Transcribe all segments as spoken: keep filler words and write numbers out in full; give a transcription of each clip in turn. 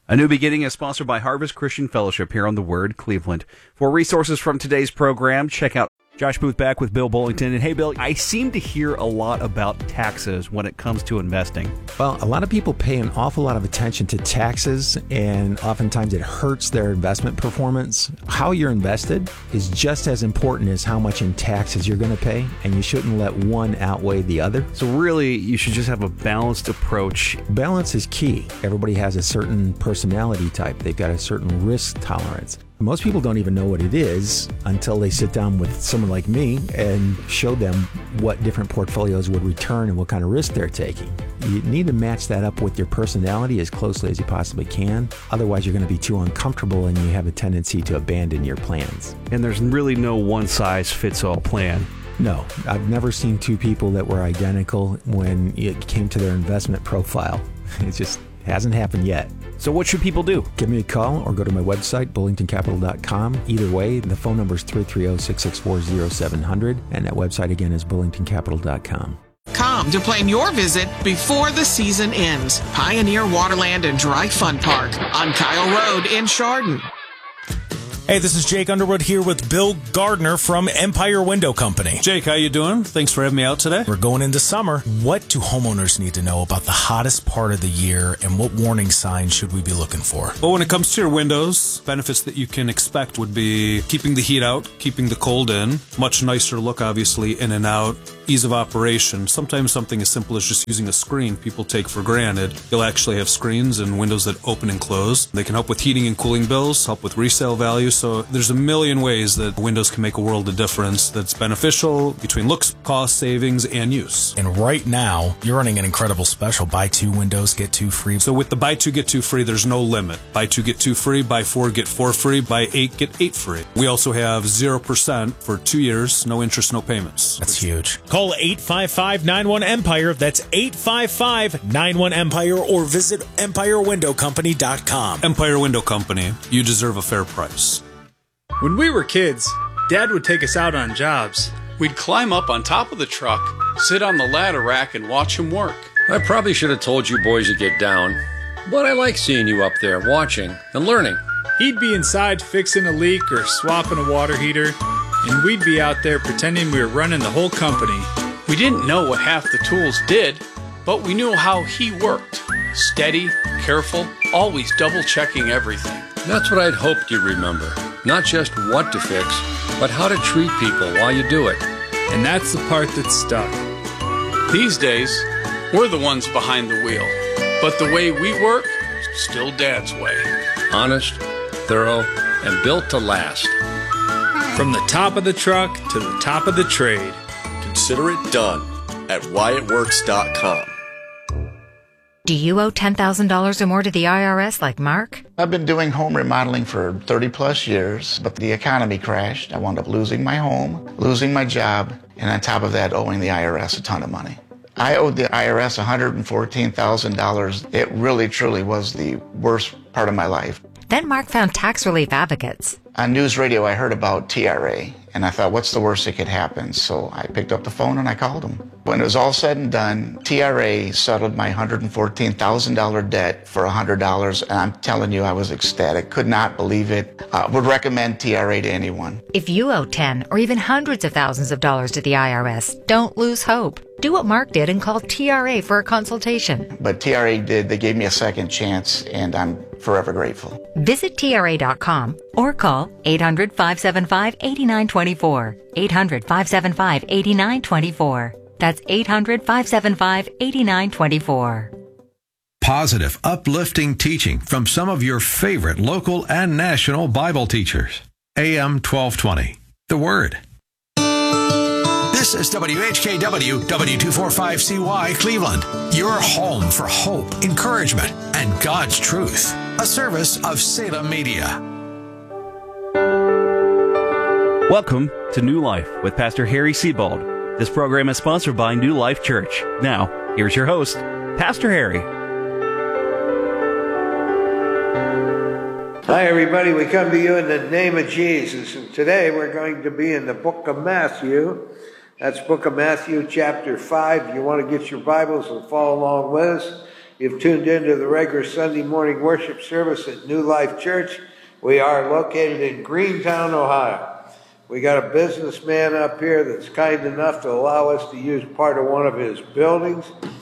A New Beginning is sponsored by Harvest Christian Fellowship here on The Word, Cleveland. For resources from today's program, check out Josh Booth back with Bill Bullington. And hey, Bill, I seem to hear a lot about taxes when it comes to investing. Well, a lot of people pay an awful lot of attention to taxes, and oftentimes it hurts their investment performance. How you're invested is just as important as how much in taxes you're going to pay, and you shouldn't let one outweigh the other. So really, you should just have a balanced approach. Balance is key. Everybody has a certain personality type. They've got a certain risk tolerance. Most people don't even know what it is until they sit down with someone like me and show them what different portfolios would return and what kind of risk they're taking. You need to match that up with your personality as closely as you possibly can. Otherwise, you're going to be too uncomfortable and you have a tendency to abandon your plans. And there's really no one-size-fits-all plan. No, I've never seen two people that were identical when it came to their investment profile. It just hasn't happened yet. So what should people do? Give me a call or go to my website, bullington capital dot com. Either way, the phone number is three three zero, six six four, zero seven zero zero, and that website again is bullington capital dot com. Come to plan your visit before the season ends. Pioneer Waterland and Dry Fun Park on Kyle Road in Chardon. Hey, this is Jake Underwood here with Bill Gardner from Empire Window Company. Jake, how you doing? Thanks for having me out today. We're going into summer. What do homeowners need to know about the hottest part of the year, and what warning signs should we be looking for? Well, when it comes to your windows, benefits that you can expect would be keeping the heat out, keeping the cold in, much nicer look, obviously, in and out, ease of operation. Sometimes something as simple as just using a screen people take for granted. You'll actually have screens and windows that open and close. They can help with heating and cooling bills, help with resale value. So there's a million ways that windows can make a world of difference that's beneficial between looks, cost, savings, and use. And right now, you're running an incredible special. Buy two windows, get two free. So with the buy two, get two free, there's no limit. Buy two, get two free. Buy four, get four free. Buy eight, get eight free. We also have zero percent for two years, no interest, no payments. That's huge. Call eight five five, nine one, EMPIRE. That's eight five five, nine one, EMPIRE, or visit empire window company dot com. Empire Window Company. You deserve a fair price. When we were kids, Dad would take us out on jobs. We'd climb up on top of the truck, sit on the ladder rack, and watch him work. I probably should have told you boys to get down, but I like seeing you up there watching and learning. He'd be inside fixing a leak or swapping a water heater, and we'd be out there pretending we were running the whole company. We didn't know what half the tools did, but we knew how he worked. Steady, careful, always double-checking everything. That's what I'd hoped you'd remember. Not just what to fix, but how to treat people while you do it. And that's the part that stuck. These days, we're the ones behind the wheel. But the way we work, still Dad's way. Honest, thorough, and built to last. From the top of the truck to the top of the trade. Consider it done at Wyatt Works dot com. Do you owe ten thousand dollars or more to the I R S like Mark? I've been doing home remodeling for thirty plus years, but the economy crashed. I wound up losing my home, losing my job, and on top of that, owing the I R S a ton of money. I owed the I R S one hundred fourteen thousand dollars. It really, truly was the worst part of my life. Then Mark found Tax Relief Advocates. On news radio, I heard about T R A, and I thought, what's the worst that could happen? So I picked up the phone and I called them. When it was all said and done, T R A settled my one hundred fourteen thousand dollars debt for one hundred dollars, and I'm telling you, I was ecstatic. Could not believe it. Uh, would recommend T R A to anyone. If you owe ten or even hundreds of thousands of dollars to the I R S, don't lose hope. Do what Mark did and call T R A for a consultation. But T R A did. They gave me a second chance, and I'm forever grateful. Visit T R A dot com or call eight hundred, five seven five, eight nine two four. eight hundred, five seven five, eight nine two four. That's eight hundred, five seven five, eight nine two four. Positive, uplifting teaching from some of your favorite local and national Bible teachers. A M twelve twenty. The Word. This is W H K W, W two forty-five C Y, Cleveland. Your home for hope, encouragement, and God's truth. A service of Salem Media. Welcome to New Life with Pastor Harry Sebald. This program is sponsored by New Life Church. Now, here's your host, Pastor Harry. Hi, everybody. We come to you in the name of Jesus. And today we're going to be in the book of Matthew. That's book of Matthew, chapter five. If you want to get your Bibles and follow along with us, You've tuned into the regular Sunday morning worship service at New Life Church. We are located in Greentown, Ohio. We got a businessman up here that's kind enough to allow us to use part of one of his buildings.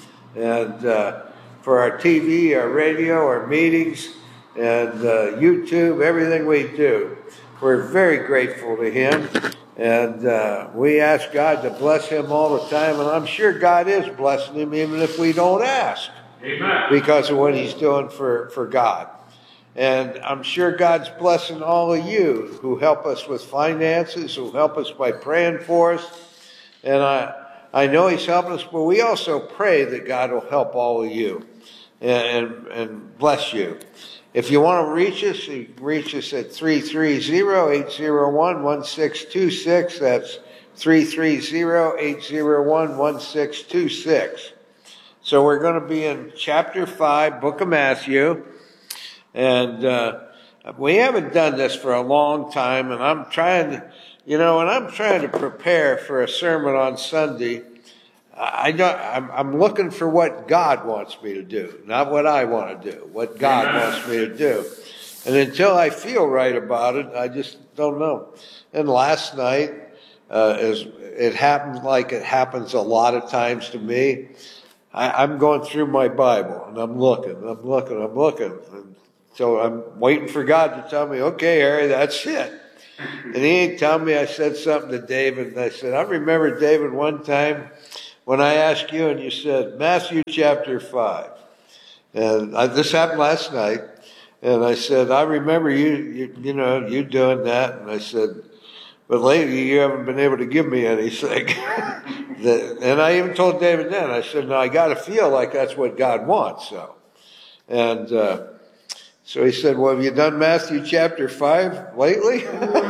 And uh, for our T V, our radio, our meetings, and uh, YouTube, everything we do. We're very grateful to him. And uh, we ask God to bless him all the time. And I'm sure God is blessing him even if we don't ask. Amen. Because of what he's doing for, for God. And I'm sure God's blessing all of you who help us with finances, who help us by praying for us. And I I know he's helping us, but we also pray that God will help all of you and, and, and bless you. If you want to reach us, you can reach us at three three zero, eight zero one, one six two six. That's three three zero, eight zero one, one six two six. So we're going to be in chapter five, book of Matthew. And uh, we haven't done this for a long time, and I'm trying to, you know, and I'm trying to prepare for a sermon on Sunday. I don't, I'm, I'm looking for what God wants me to do, not what I want to do, what God Amen. Wants me to do. And until I feel right about it, I just don't know. And last night, uh, as it happened like it happens a lot of times to me, I, I'm going through my Bible, and I'm looking, I'm looking, I'm looking. And so I'm waiting for God to tell me, okay, Harry, that's it. And he ain't telling me. I said something to David, and I said, I remember, David, one time when I asked you, and you said, Matthew chapter five. And I, this happened last night. And I said, I remember you, you, you know, you doing that. And I said, but lately you haven't been able to give me anything. that, and I even told David then, I said, no, I got to feel like that's what God wants. So, and, uh, So he said, well, have you done Matthew chapter five lately?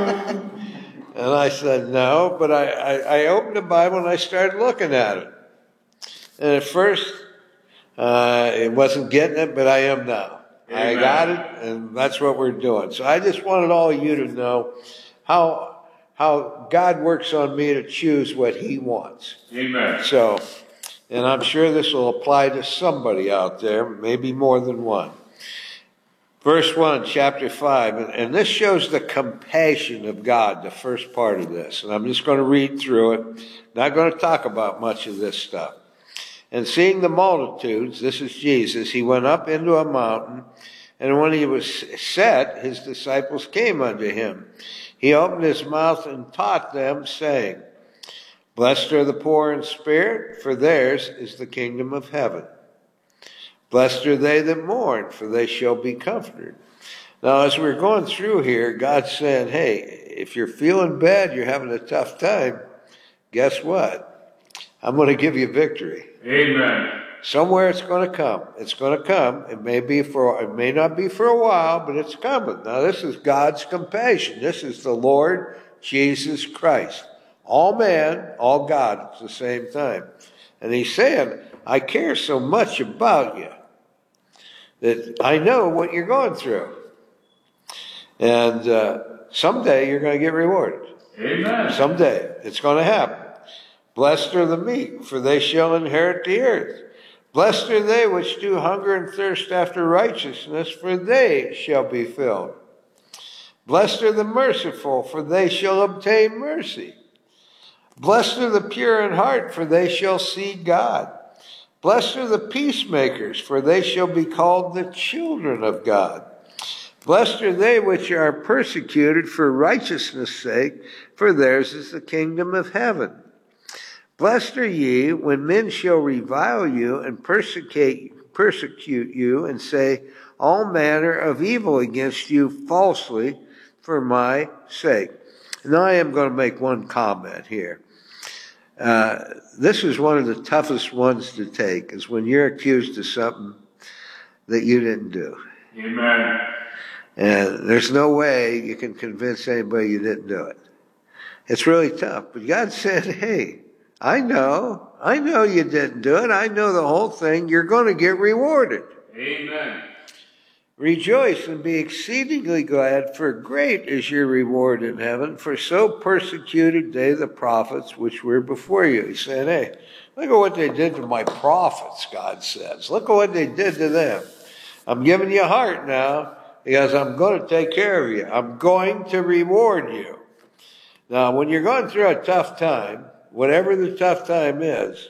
And I said, no, but I, I, I opened the Bible and I started looking at it. And at first, uh, it wasn't getting it, but I am now. Amen. I got it, and that's what we're doing. So I just wanted all of you to know how, how God works on me to choose what he wants. Amen. So, and I'm sure this will apply to somebody out there, maybe more than one. Verse one, chapter five, and, and this shows the compassion of God, the first part of this. And I'm just going to read through it. Not going to talk about much of this stuff. And seeing the multitudes, this is Jesus, he went up into a mountain, and when he was set, his disciples came unto him. He opened his mouth and taught them, saying, Blessed are the poor in spirit, for theirs is the kingdom of heaven. Blessed are they that mourn, for they shall be comforted. Now, as we're going through here, God's saying, hey, if you're feeling bad, you're having a tough time, guess what? I'm going to give you victory. Amen. Somewhere it's going to come. It's going to come. It may be for, it may not be for a while, but it's coming. Now, this is God's compassion. This is the Lord Jesus Christ. All man, all God at the same time. And he's saying, I care so much about you that I know what you're going through. And uh, someday you're going to get rewarded. Amen. Someday. It's going to happen. Blessed are the meek, for they shall inherit the earth. Blessed are they which do hunger and thirst after righteousness, for they shall be filled. Blessed are the merciful, for they shall obtain mercy. Blessed are the pure in heart, for they shall see God. Blessed are the peacemakers, for they shall be called the children of God. Blessed are they which are persecuted for righteousness' sake, for theirs is the kingdom of heaven. Blessed are ye when men shall revile you and persecute, persecute you and say all manner of evil against you falsely for my sake. Now I am going to make one comment here. Uh, this is one of the toughest ones to take, is when you're accused of something that you didn't do. Amen. And there's no way you can convince anybody you didn't do it. It's really tough. But God said, hey, I know. I know you didn't do it. I know the whole thing. You're going to get rewarded. Amen. Rejoice and be exceedingly glad, for great is your reward in heaven, for so persecuted they the prophets which were before you. He said, hey, Look at what they did to my prophets, God says. Look at what they did to them. I'm giving you a heart now because I'm going to take care of you. I'm going to reward you. Now, when you're going through a tough time, whatever the tough time is,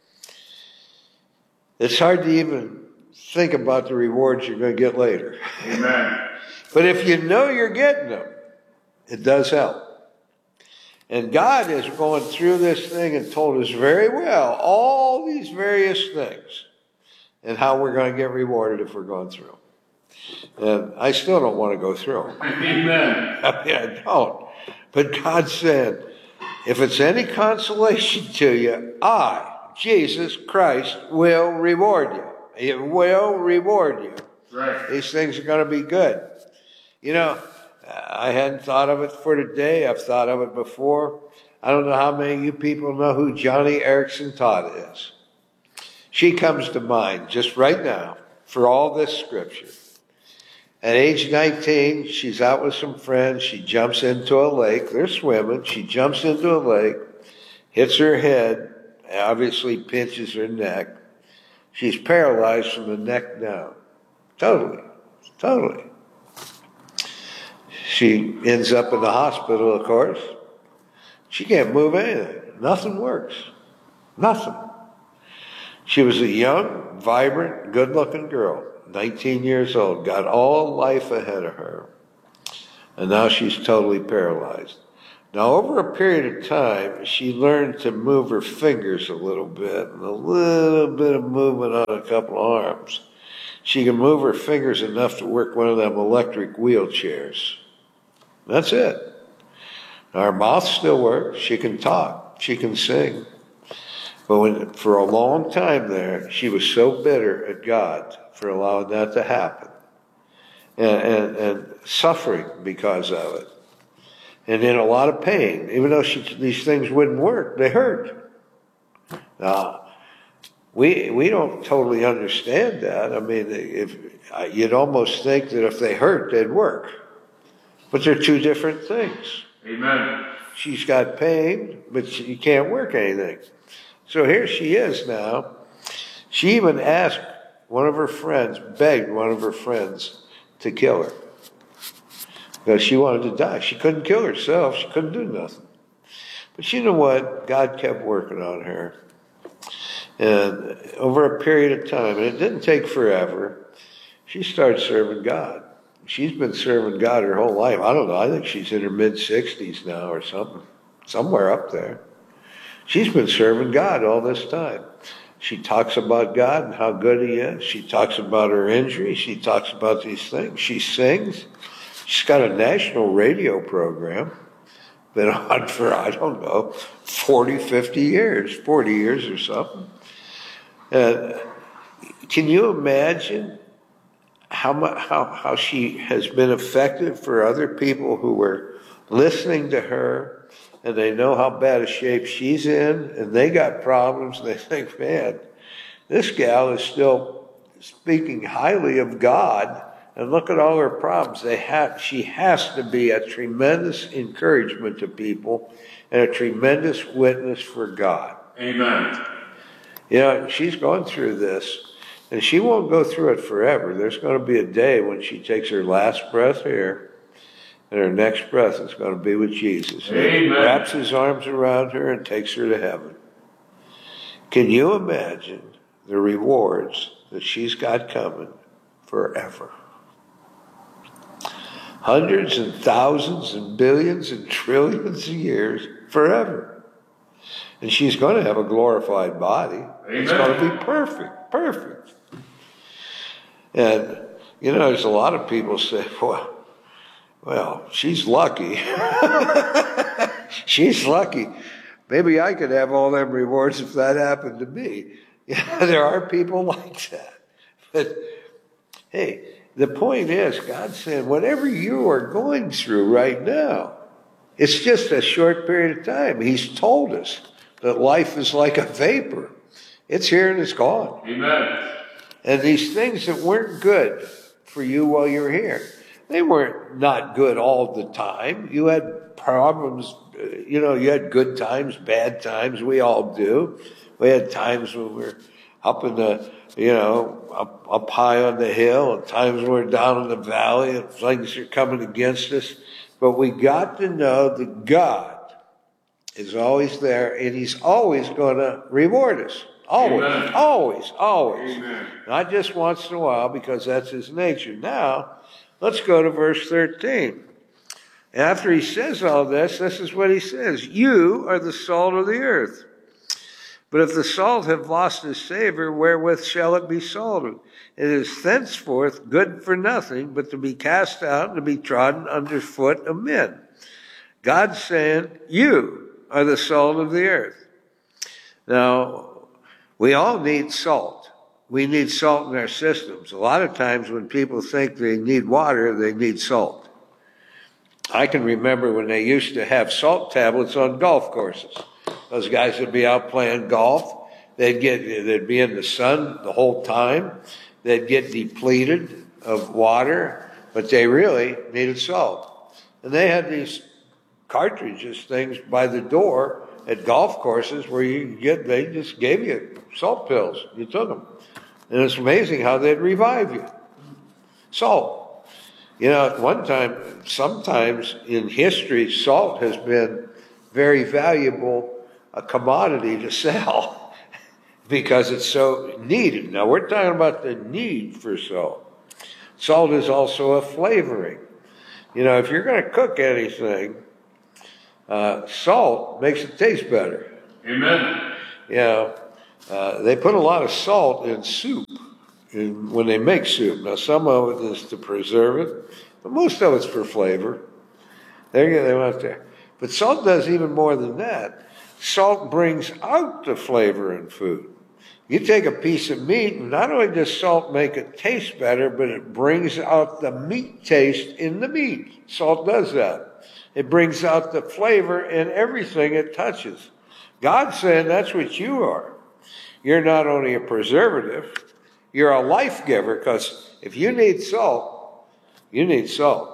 it's hard to even think about the rewards you're going to get later. Amen. But if you know you're getting them, it does help. And God is going through this thing and told us very well all these various things and how we're going to get rewarded if we're going through. And I still don't want to go through. Amen. I mean, I don't. But God said, if it's any consolation to you, I, Jesus Christ, will reward you. It will reward you. Right. These things are going to be good. You know, I hadn't thought of it for today. I've thought of it before. I don't know how many of you people know who Johnny Erickson Todd is. She comes to mind just right now for all this scripture. At age nineteen, she's out with some friends. She jumps into a lake. They're swimming. She jumps into a lake, hits her head, obviously pinches her neck. She's paralyzed from the neck down. Totally. Totally. She ends up in the hospital, of course. She can't move anything. Nothing works. Nothing. She was a young, vibrant, good-looking girl, nineteen years old, got all life ahead of her. And now she's totally paralyzed. Now, over a period of time, she learned to move her fingers a little bit and a little bit of movement on a couple of arms. She can move her fingers enough to work one of them electric wheelchairs. That's it. Her mouth still works. She can talk. She can sing. But when, for a long time there, she was so bitter at God for allowing that to happen. And, and, and suffering because of it. And in a lot of pain. Even though she, these things wouldn't work, they hurt. Now, we we don't totally understand that. I mean, if you'd almost think that if they hurt, they'd work. But they're two different things. Amen. She's got pain, but she can't work anything. So here she is now. She even asked one of her friends, begged one of her friends to kill her. Because she wanted to die. She couldn't kill herself. She couldn't do nothing. But you know what? God kept working on her. And over a period of time, and it didn't take forever, she started serving God. She's been serving God her whole life. I don't know. I think she's in her mid-sixties now or something. Somewhere up there. She's been serving God all this time. She talks about God and how good he is. She talks about her injury. She talks about these things. She sings. She's got a national radio program. Been on for, I don't know, forty, fifty years, forty years or something. And can you imagine how much, how, how she has been effective for other people who were listening to her and they know how bad a shape she's in and they got problems and they think, man, this gal is still speaking highly of God and look at all her problems. They have, she has to be a tremendous encouragement to people and a tremendous witness for God. Amen. You know, she's gone through this, and she won't go through it forever. There's going to be a day when she takes her last breath here, and her next breath is going to be with Jesus. Amen. He wraps his arms around her and takes her to heaven. Can you imagine the rewards that she's got coming forever? Hundreds and thousands and billions and trillions of years forever. And she's going to have a glorified body. Amen. It's going to be perfect, perfect. And, you know, there's a lot of people say, well, well, she's lucky. She's lucky. Maybe I could have all them rewards if that happened to me. Yeah, there are people like that. But, hey, the point is, God's saying, whatever you are going through right now, it's just a short period of time. He's told us that life is like a vapor. It's here and it's gone. Amen. And these things that weren't good for you while you're here, they weren't not good all the time. You had problems, you know, you had good times, bad times. We all do. We had times when we were up in the, you know, up, up high on the hill, and times when we're down in the valley and things are coming against us. But we got to know that God is always there, and he's always going to reward us. Always, Amen. always, always. Amen. Not just once in a while, because that's his nature. Now, let's go to verse thirteen. After he says all this, this is what he says. You are the salt of the earth. But if the salt have lost its savor, wherewith shall it be salted? It is thenceforth good for nothing, but to be cast out and to be trodden under foot of men. God's saying, you are the salt of the earth. Now, we all need salt. We need salt in our systems. A lot of times when people think they need water, they need salt. I can remember when they used to have salt tablets on golf courses. Those guys would be out playing golf. They'd get, they'd be in the sun the whole time. They'd get depleted of water, but they really needed salt. And they had these cartridges, things by the door at golf courses where you could get, they just gave you salt pills. You took them. And it's amazing how they'd revive you. Salt. You know, at one time, sometimes in history, salt has been very valuable, a commodity to sell because it's so needed. Now, we're talking about the need for salt. Salt is also a flavoring. You know, if you're going to cook anything, uh, salt makes it taste better. Amen. You know, uh, they put a lot of salt in soup in, when they make soup. Now, some of it is to preserve it, but most of it's for flavor. There they went there. But salt does even more than that. Salt brings out the flavor in food. You take a piece of meat, and not only does salt make it taste better, but it brings out the meat taste in the meat. Salt does that. It brings out the flavor in everything it touches. God's saying that's what you are. You're not only a preservative, you're a life giver, because if you need salt, you need salt.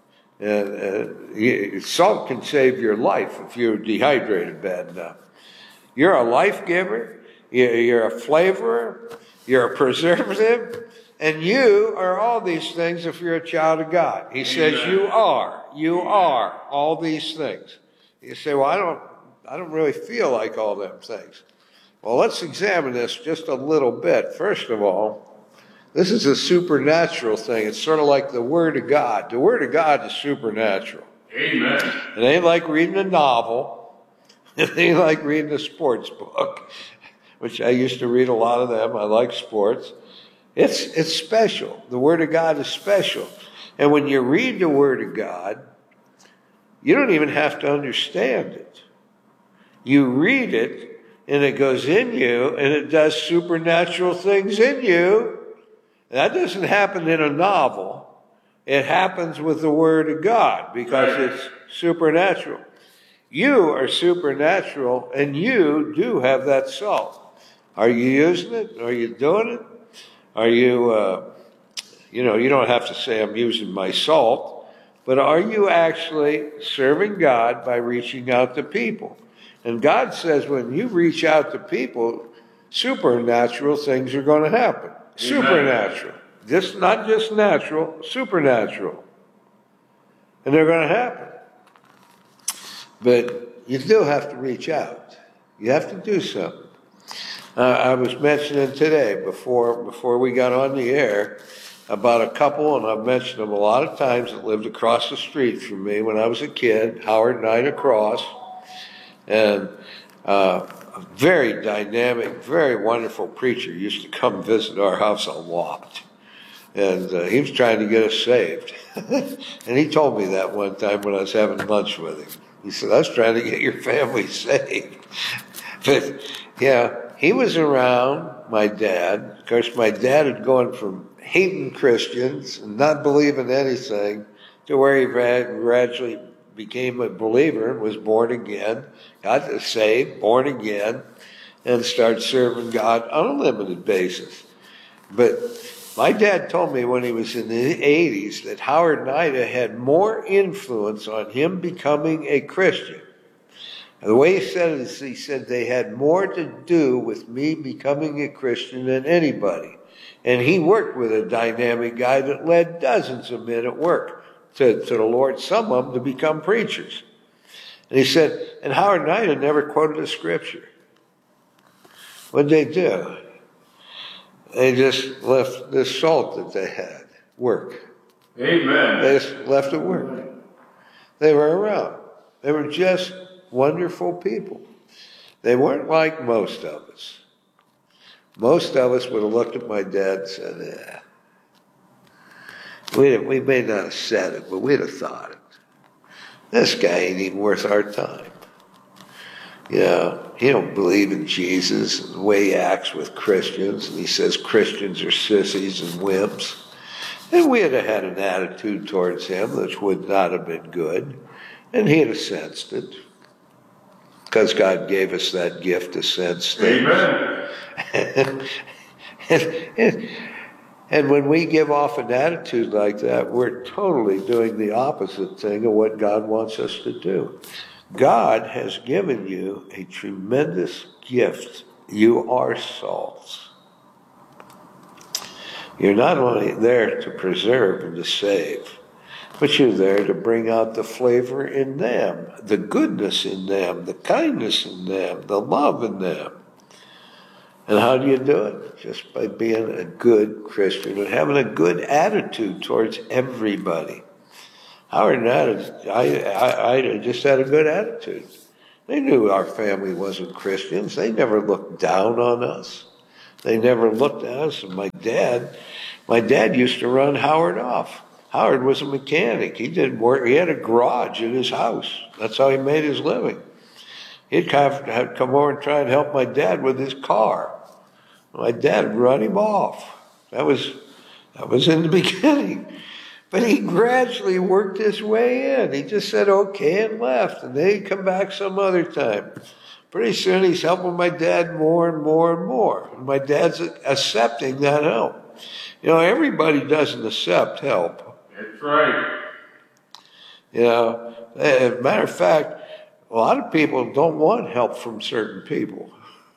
And uh, salt can save your life if you're dehydrated bad enough. You're a life giver, you're a flavorer, you're a preservative, and you are all these things if you're a child of God. He says you are, you are all these things. You say, well, I don't, I don't really feel like all them things. Well, let's examine this just a little bit. First of all, this is a supernatural thing. It's sort of like the Word of God. The Word of God is supernatural. Amen. It ain't like reading a novel. It ain't like reading a sports book, which I used to read a lot of them. I like sports. It's, it's special. The Word of God is special. And when you read the Word of God, you don't even have to understand it. You read it, and it goes in you, and it does supernatural things in you. That doesn't happen in a novel. It happens with the Word of God because it's supernatural. You are supernatural, and you do have that salt. Are you using it? Are you doing it? Are you, uh, you know, you don't have to say I'm using my salt, but are you actually serving God by reaching out to people? And God says when you reach out to people, supernatural things are going to happen. Supernatural. Just not just natural, supernatural. And they're going to happen. But you still have to reach out. You have to do something. Uh, I was mentioning today, before before we got on the air, about a couple, and I've mentioned them a lot of times, that lived across the street from me when I was a kid, Howard Knight across. And uh, a very dynamic, very wonderful preacher used to come visit our house a lot. And uh, he was trying to get us saved. And he told me that one time when I was having lunch with him. He said, I was trying to get your family saved. But, yeah, he was around my dad. Of course, my dad had gone from hating Christians and not believing anything to where he gradually became a believer and was born again, got saved, born again, and started serving God on a limited basis. But my dad told me when he was in the eighties that Howard Knight had more influence on him becoming a Christian And the way he said it is, he said they had more to do with me becoming a Christian than anybody. And he worked with a dynamic guy that led dozens of men at work to, to the Lord, some of them to become preachers. And he said, and Howard Knight had never quoted a scripture. What did they do? They just left the salt that they had work. Amen. They just left it work. They were around. They were just wonderful people. They weren't like most of us. Most of us would have looked at my dad and said, yeah. We, we may not have said it, but we'd have thought it. This guy ain't even worth our time. You know, he don't believe in Jesus and the way he acts with Christians, and he says Christians are sissies and wimps. And we'd have had an attitude towards him which would not have been good, and he'd have sensed it. Because God gave us that gift to sense things. Amen. and, and, and when we give off an attitude like that, we're totally doing the opposite thing of what God wants us to do. God has given you a tremendous gift. You are salts. You're not only there to preserve and to save, but you're there to bring out the flavor in them, the goodness in them, the kindness in them, the love in them. And how do you do it? Just by being a good Christian and having a good attitude towards everybody. Howard and I, I, I just had a good attitude. They knew our family wasn't Christians. They never looked down on us. They never looked at us. And my dad, my dad used to run Howard off. Howard was a mechanic. He did work. He had a garage in his house. That's how he made his living. He'd come over and try and help my dad with his car. My dad would run him off. That was that was in the beginning. But he gradually worked his way in. He just said okay and left. And then he'd come back some other time. Pretty soon he's helping my dad more and more and more. And my dad's accepting that help. You know, everybody doesn't accept help. That's right. You know, as a matter of fact, a lot of people don't want help from certain people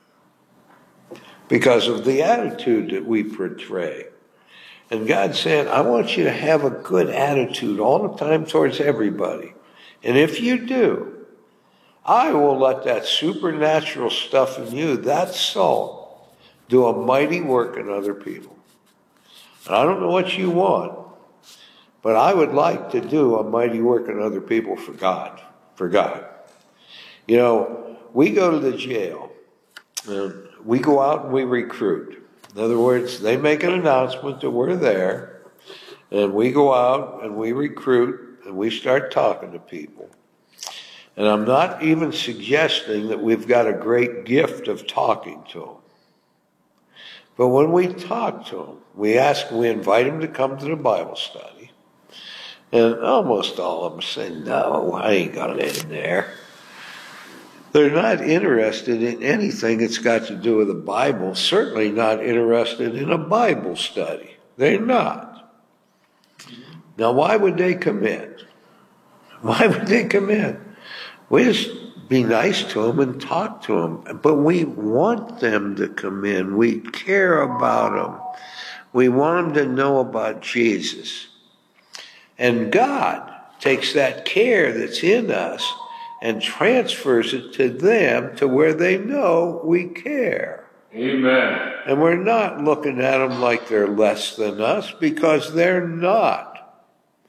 because of the attitude that we portray. And God's saying, I want you to have a good attitude all the time towards everybody. And if you do, I will let that supernatural stuff in you, that salt, do a mighty work in other people. And I don't know what you want, but I would like to do a mighty work in other people for God, for God. You know, we go to the jail, and we go out and we recruit. In other words, they make an announcement that we're there, and we go out and we recruit, and we start talking to people. And I'm not even suggesting that we've got a great gift of talking to them. But when we talk to them, we ask, we invite them to come to the Bible study. And almost all of them say, no, I ain't got it in there. They're not interested in anything that's got to do with the Bible, certainly not interested in a Bible study. They're not. Now, why would they come in? Why would they come in? We just be nice to them and talk to them. But we want them to come in. We care about them. We want them to know about Jesus. And God takes that care that's in us and transfers it to them to where they know we care. Amen. And we're not looking at them like they're less than us, because they're not.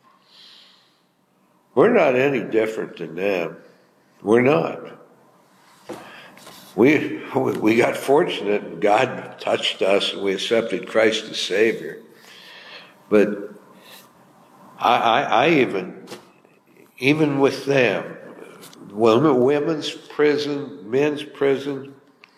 We're not any different than them. We're not. We we got fortunate and God touched us and we accepted Christ as Savior. But I, I, I even, even with them, women's prison, men's prison,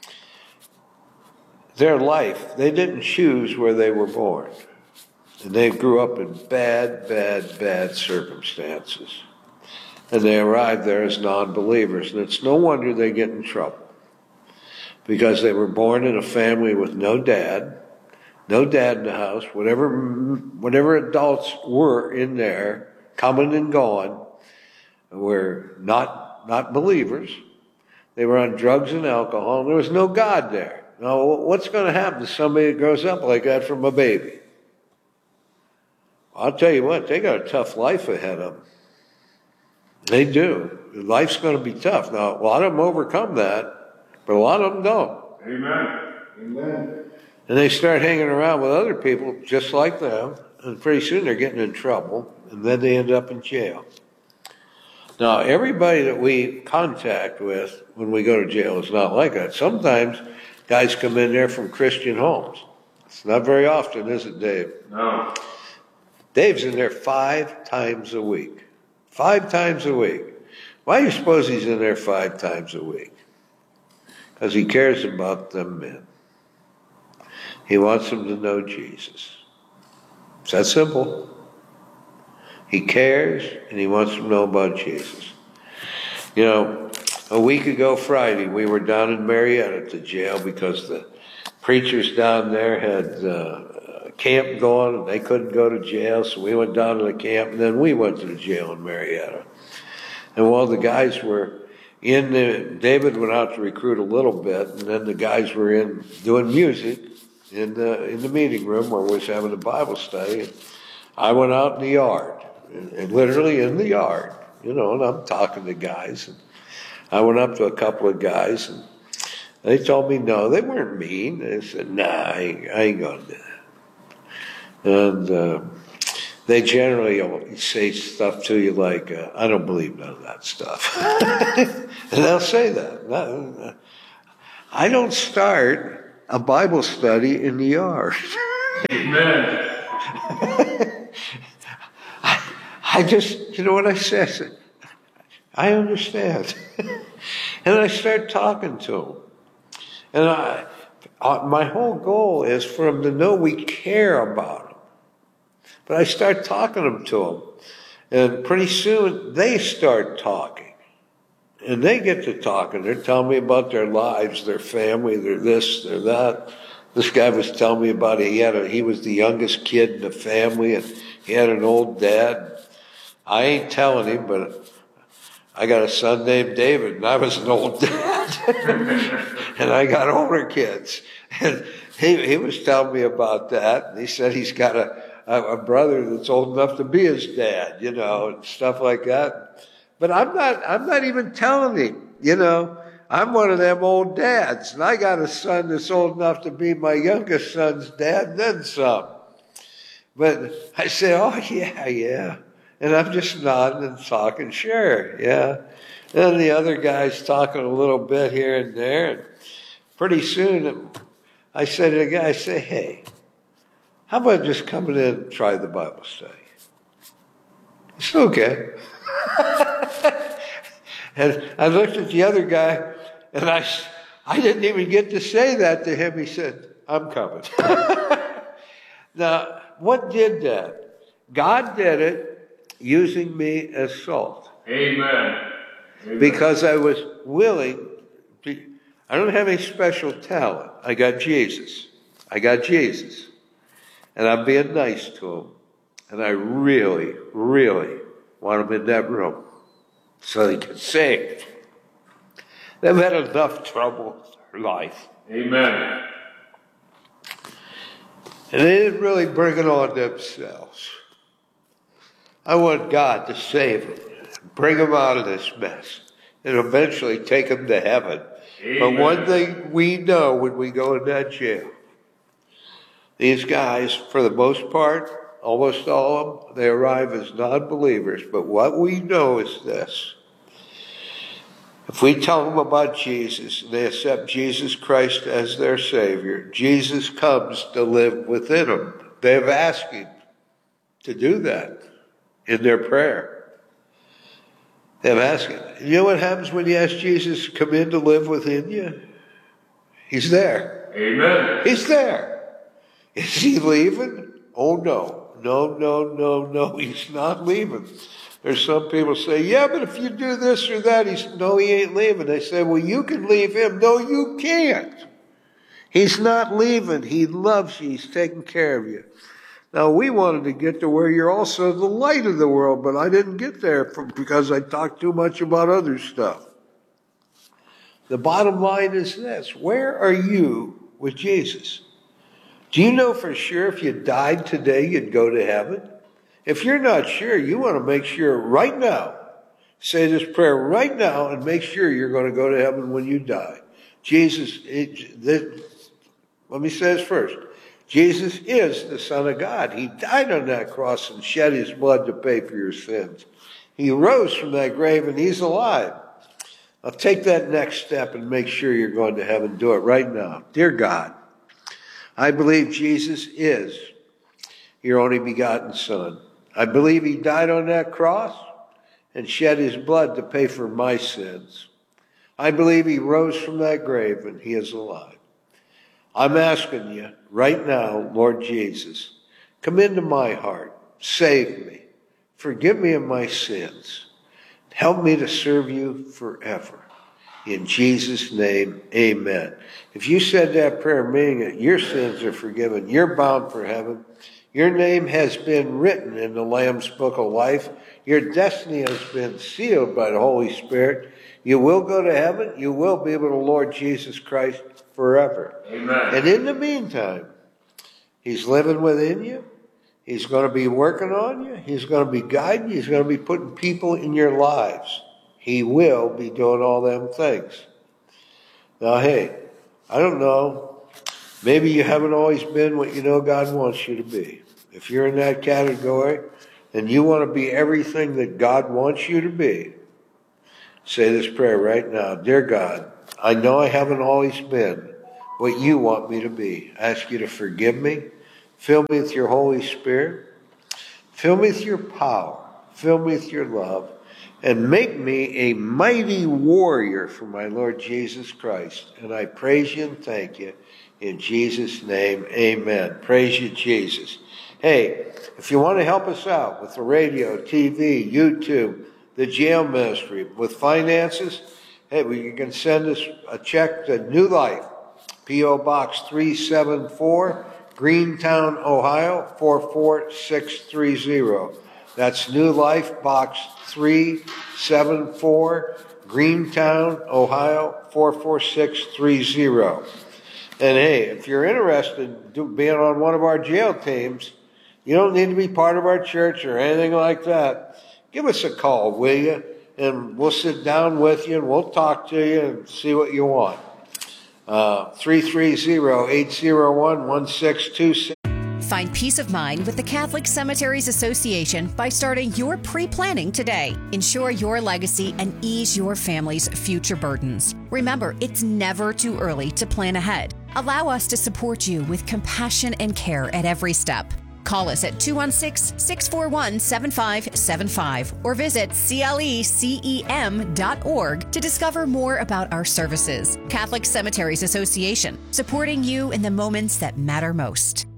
their life, they didn't choose where they were born. And they grew up in bad, bad, bad circumstances. And they arrived there as non-believers. And it's no wonder they get in trouble. Because they were born in a family with no dad, no dad in the house, whatever, whatever adults were in there, coming and going, were not, not believers. They were on drugs and alcohol, and there was no God there. Now, what's going to happen to somebody that grows up like that from a baby? I'll tell you what, they got a tough life ahead of them. They do. Life's going to be tough. Now, a lot of them overcome that, but a lot of them don't. Amen. Amen. And they start hanging around with other people just like them, and pretty soon they're getting in trouble, and then they end up in jail. Now, everybody that we contact with when we go to jail is not like that. Sometimes guys come in there from Christian homes. It's not very often, is it, Dave? No. Dave's in there five times a week. Five times a week. Why do you suppose he's in there five times a week? Because he cares about them men. He wants them to know Jesus. It's that simple. He cares, and he wants them to know about Jesus. You know, a week ago Friday, we were down in Marietta at the jail because the preachers down there had uh, a camp going, and they couldn't go to jail, so we went down to the camp, and then we went to the jail in Marietta. And while the guys were in the, David went out to recruit a little bit, and then the guys were in doing music in the in the meeting room where we was having a Bible study. And I went out in the yard, and literally in the yard, you know, and I'm talking to guys. And I went up to a couple of guys, and they told me no, they weren't mean. They said, nah, I ain't, I ain't going to do that. And uh, they generally say stuff to you like, uh, I don't believe none of that stuff. And they'll say that. I don't start a Bible study in the yard. Amen. I, I just, you know what I say? I said, I understand. And I start talking to them. And I, uh, my whole goal is for them to know we care about them. But I start talking them to them. And pretty soon they start talking. And they get to talking. They're telling me about their lives, their family, their this, their that. This guy was telling me about it. He had a, he was the youngest kid in the family, and he had an old dad. I ain't telling him, but I got a son named David, and I was an old dad. And I got older kids. And he, he was telling me about that. And he said he's got a, a, a brother that's old enough to be his dad, you know, and stuff like that. But I'm not, I'm not even telling him, you know. I'm one of them old dads, and I got a son that's old enough to be my youngest son's dad, and then some. But I say, oh, yeah, yeah. And I'm just nodding and talking, sure, yeah. And the other guy's talking a little bit here and there. And pretty soon, I said to the guy, I say, hey, how about just coming in and try the Bible study? It's okay. And I looked at the other guy, and I, I didn't even get to say that to him. He said, I'm coming. Now, what did that? God did it using me as salt. Amen. Amen. Because I was willing to, I don't have any special talent. I got Jesus. I got Jesus. And I'm being nice to him. And I really, really want him in that room so they can sing. They've had enough trouble in their life. Amen. And they didn't really bring it on themselves. I want God to save them, bring them out of this mess, and eventually take them to heaven. Amen. But one thing we know when we go in that jail, these guys, for the most part, almost all of them, they arrive as non-believers. But what we know is this. If we tell them about Jesus, and they accept Jesus Christ as their Savior, Jesus comes to live within them. They've asked him to do that in their prayer. They've asked him. You know what happens when you ask Jesus to come in to live within you? He's there. Amen. He's there. Is he leaving? Oh, no. No, no, no, no, he's not leaving. There's some people say, yeah, but if you do this or that, he's, no, he ain't leaving. They say, well, you can leave him. No, you can't. He's not leaving. He loves you. He's taking care of you. Now, we wanted to get to where you're also the light of the world, but I didn't get there for, because I talked too much about other stuff. The bottom line is this: where are you with Jesus? Do you know for sure if you died today, you'd go to heaven? If you're not sure, you want to make sure right now. Say this prayer right now and make sure you're going to go to heaven when you die. Jesus, it, this, let me say this first. Jesus is the Son of God. He died on that cross and shed his blood to pay for your sins. He rose from that grave and he's alive. Now take that next step and make sure you're going to heaven. Do it right now. Dear God, I believe Jesus is your only begotten Son. I believe he died on that cross and shed his blood to pay for my sins. I believe he rose from that grave and he is alive. I'm asking you right now, Lord Jesus, come into my heart, save me, forgive me of my sins, help me to serve you forever. In Jesus' name, amen. If you said that prayer, meaning that your sins are forgiven, you're bound for heaven, your name has been written in the Lamb's Book of Life, your destiny has been sealed by the Holy Spirit, you will go to heaven, you will be with the Lord Jesus Christ forever. Amen. And in the meantime, he's living within you. He's going to be working on you. He's going to be guiding you. He's going to be putting people in your lives. He will be doing all them things. Now, hey, I don't know. Maybe you haven't always been what you know God wants you to be. If you're in that category and you want to be everything that God wants you to be, say this prayer right now. Dear God, I know I haven't always been what you want me to be. I ask you to forgive me. Fill me with your Holy Spirit. Fill me with your power. Fill me with your love. And make me a mighty warrior for my Lord Jesus Christ. And I praise you and thank you. In Jesus' name, amen. Praise you, Jesus. Hey, if you want to help us out with the radio, T V, YouTube, the jail ministry, with finances, hey, well, you can send us a check to New Life, P O Box three seven four, Greentown, Ohio, four four six three zero. That's New Life, Box three seven four, Greentown, Ohio, four four six three zero. And hey, if you're interested in being on one of our jail teams, you don't need to be part of our church or anything like that. Give us a call, will you? And we'll sit down with you and we'll talk to you and see what you want. Uh, three three zero, eight zero one, one six two six. Find peace of mind with the Catholic Cemeteries Association by starting your pre-planning today. Ensure your legacy and ease your family's future burdens. Remember, it's never too early to plan ahead. Allow us to support you with compassion and care at every step. Call us at two one six, six four one, seven five seven five or visit C L E C E M dot org to discover more about our services. Catholic Cemeteries Association, supporting you in the moments that matter most.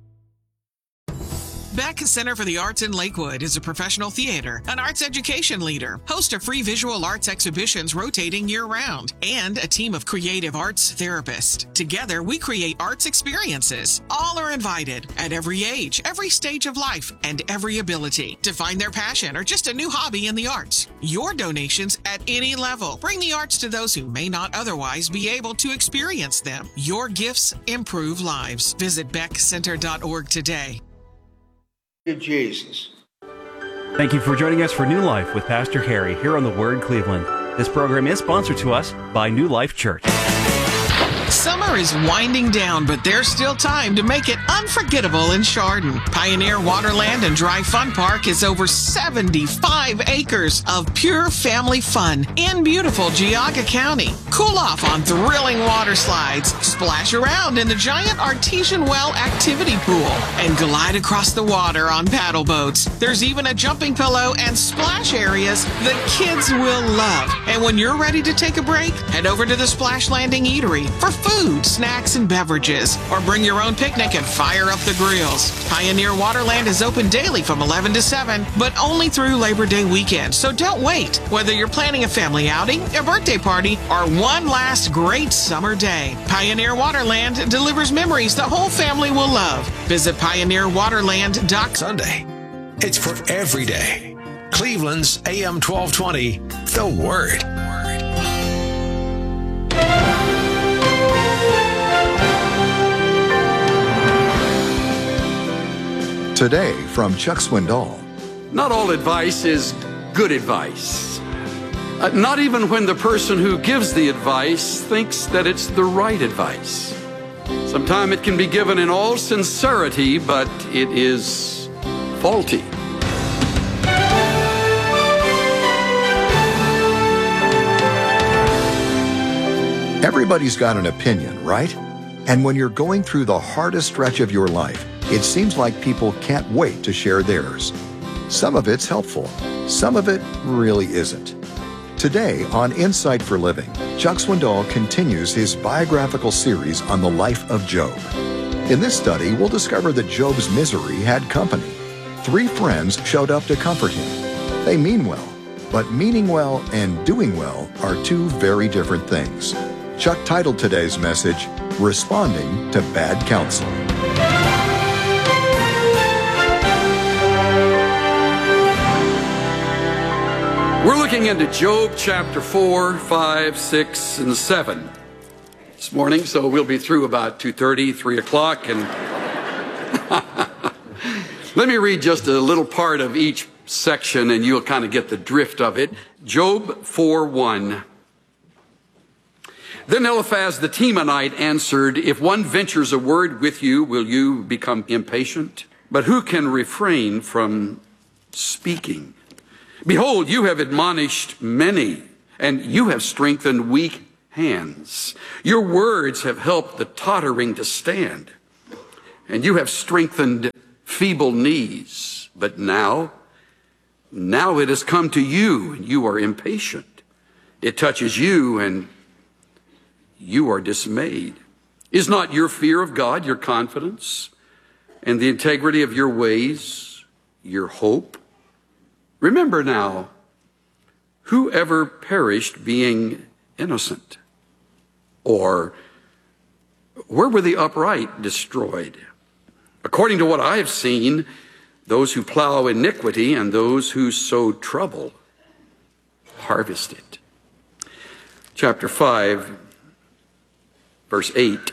Beck Center for the Arts in Lakewood is a professional theater, an arts education leader, host of free visual arts exhibitions rotating year-round, and a team of creative arts therapists. Together, we create arts experiences. All are invited at every age, every stage of life, and every ability to find their passion or just a new hobby in the arts. Your donations at any level bring the arts to those who may not otherwise be able to experience them. Your gifts improve lives. Visit beck center dot org today. Jesus. Thank you for joining us for New Life with Pastor Harry here on the Word Cleveland. This program is sponsored to us by New Life Church. Summer is winding down, but there's still time to make it unforgettable in Chardon. Pioneer Waterland and Dry Fun Park is over seventy-five acres of pure family fun in beautiful Geauga County. Cool off on thrilling water slides, splash around in the giant artesian well activity pool, and glide across the water on paddle boats. There's even a jumping pillow and splash areas the kids will love. And when you're ready to take a break, head over to the Splash Landing Eatery for food, snacks, and beverages, or bring your own picnic and fire up the grills. Pioneer Waterland is open daily from eleven to seven, but only through Labor Day weekend, so don't wait. Whether you're planning a family outing, a birthday party, or one last great summer day, Pioneer Waterland delivers memories the whole family will love. Visit pioneer waterland dot com. Sunday. It's for every day. Cleveland's A M twelve twenty, The Word. Today from Chuck Swindoll. Not all advice is good advice. Uh, not even when the person who gives the advice thinks that it's the right advice. Sometimes it can be given in all sincerity, but it is faulty. Everybody's got an opinion, right? And when you're going through the hardest stretch of your life, it seems like people can't wait to share theirs. Some of it's helpful. Some of it really isn't. Today on Insight for Living, Chuck Swindoll continues his biographical series on the life of Job. In this study, we'll discover that Job's misery had company. Three friends showed up to comfort him. They mean well, but meaning well and doing well are two very different things. Chuck titled today's message, Responding to Bad Counsel. We're looking into Job chapter four, five, six, and seven this morning, so we'll be through about two thirty, three o'clock. And let me read just a little part of each section, and you'll kind of get the drift of it. Job four one. Then Eliphaz the Temanite answered, if one ventures a word with you, will you become impatient? But who can refrain from speaking? Behold, you have admonished many, and you have strengthened weak hands. Your words have helped the tottering to stand, and you have strengthened feeble knees. But now, now it has come to you, and you are impatient. It touches you, and you are dismayed. Is not your fear of God your confidence, and the integrity of your ways your hope? Remember now, whoever perished being innocent? Or where were the upright destroyed? According to what I have seen, those who plow iniquity and those who sow trouble harvest it. Chapter five, verse eight.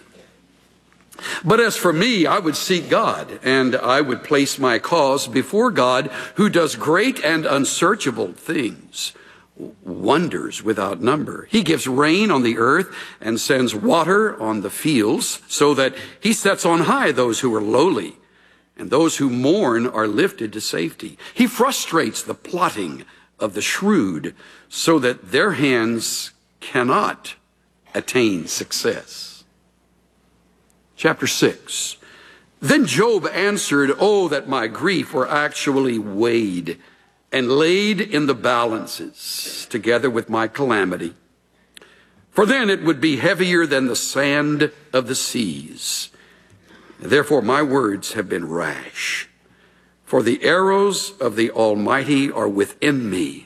But as for me, I would seek God, and I would place my cause before God, who does great and unsearchable things, wonders without number. He gives rain on the earth and sends water on the fields, so that he sets on high those who are lowly, and those who mourn are lifted to safety. He frustrates the plotting of the shrewd, so that their hands cannot attain success. Chapter six. Then Job answered, oh, that my grief were actually weighed and laid in the balances together with my calamity. For then it would be heavier than the sand of the seas. Therefore my words have been rash. For the arrows of the Almighty are within me.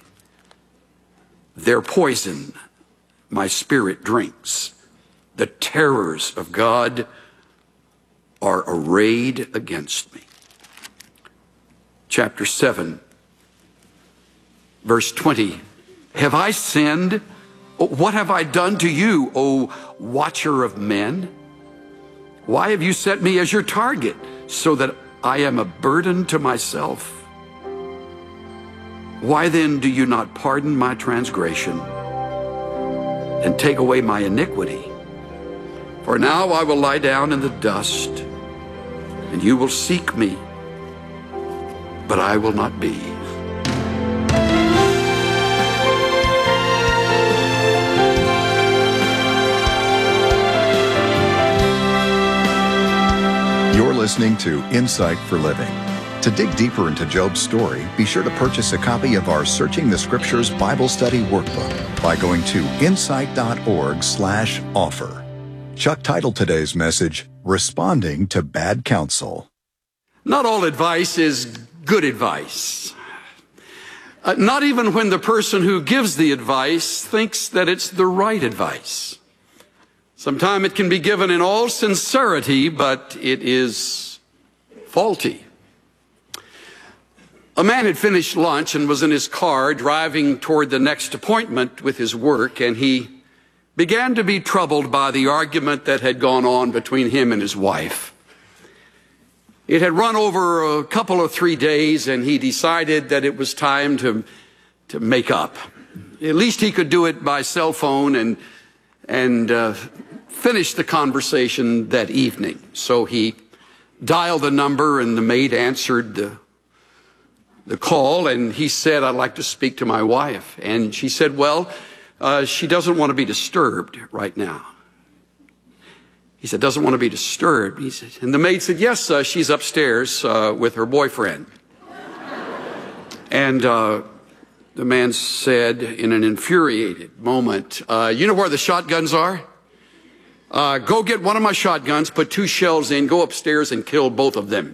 Their poison my spirit drinks. The terrors of God are arrayed against me. Chapter seven, verse twenty. Have I sinned? What have I done to you, O watcher of men? Why have you set me as your target, so that I am a burden to myself? Why then do you not pardon my transgression and take away my iniquity? For now I will lie down in the dust, and you will seek me, but I will not be. You're listening to Insight for Living. To dig deeper into Job's story, be sure to purchase a copy of our Searching the Scriptures Bible Study Workbook by going to insight.org slash offer. Chuck titled today's message, Responding to Bad Counsel. Not all advice is good advice. Uh, not even when the person who gives the advice thinks that it's the right advice. Sometimes it can be given in all sincerity, but it is faulty. A man had finished lunch and was in his car driving toward the next appointment with his work, and he began to be troubled by the argument that had gone on between him and his wife. It had run over a couple of three days, and he decided that it was time to, to make up. At least he could do it by cell phone and, and uh, finish the conversation that evening. So he dialed the number, and the maid answered the, the call, and he said, "I'd like to speak to my wife." And she said, "Well, uh, she doesn't want to be disturbed right now." He said, "Doesn't want to be disturbed." He said, and the maid said, "Yes, uh, she's upstairs uh, with her boyfriend." And uh, the man said in an infuriated moment, uh, "You know where the shotguns are? Uh, go get one of my shotguns, put two shells in, go upstairs and kill both of them."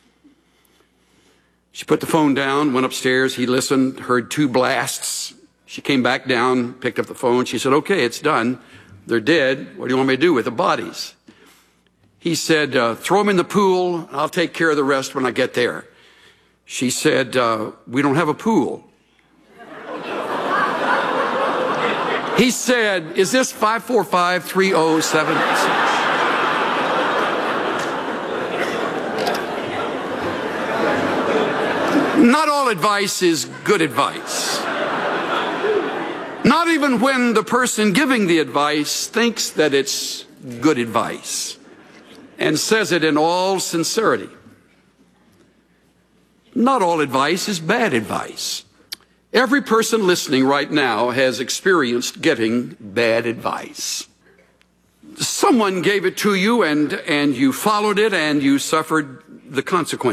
She put the phone down, went upstairs. He listened, heard two blasts. She came back down, picked up the phone. She said, "Okay, it's done. They're dead. What do you want me to do with the bodies?" He said, uh, "Throw them in the pool. I'll take care of the rest when I get there." She said, uh, "We don't have a pool." He said, "Is this five four five, three oh seven six? Not all advice is good advice. Not even when the person giving the advice thinks that it's good advice and says it in all sincerity. Not all advice is bad advice. Every person listening right now has experienced getting bad advice. Someone gave it to you, and, and you followed it, and you suffered the consequences.